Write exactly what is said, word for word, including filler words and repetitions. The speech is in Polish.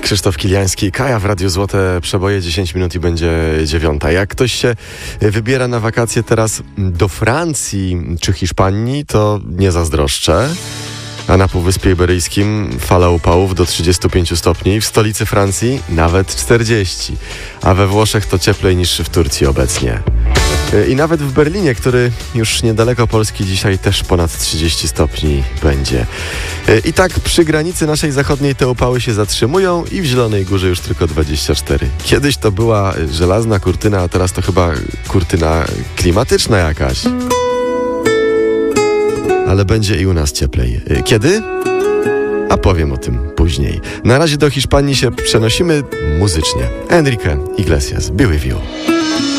Krzysztof Kiliański, Kaja w Radiu Złote Przeboje, dziesięć minut i będzie dziewiąta. Jak ktoś się wybiera na wakacje teraz do Francji czy Hiszpanii, to nie zazdroszczę. A na Półwyspie Iberyjskim fala upałów do trzydziestu pięciu stopni, w stolicy Francji nawet czterdzieści, a we Włoszech to cieplej niż w Turcji obecnie. I nawet w Berlinie, który już niedaleko Polski, dzisiaj też ponad trzydzieści stopni będzie. I tak przy granicy naszej zachodniej te upały się zatrzymują i w Zielonej Górze już tylko dwadzieścia cztery. Kiedyś to była żelazna kurtyna, a teraz to chyba kurtyna klimatyczna jakaś. Ale będzie i u nas cieplej. Kiedy? A powiem o tym później. Na razie do Hiszpanii się przenosimy muzycznie. Enrique Iglesias, Be With You.